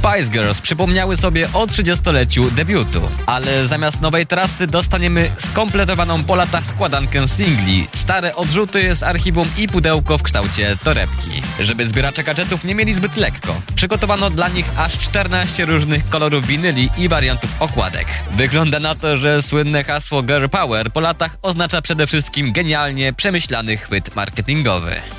Spice Girls przypomniały sobie o 30-leciu debiutu, ale zamiast nowej trasy dostaniemy skompletowaną po latach składankę singli, stare odrzuty z archiwum i pudełko w kształcie torebki. Żeby zbieracze gadżetów nie mieli zbyt lekko, przygotowano dla nich aż 14 różnych kolorów winyli i wariantów okładek. Wygląda na to, że słynne hasło Girl Power po latach oznacza przede wszystkim genialnie przemyślany chwyt marketingowy.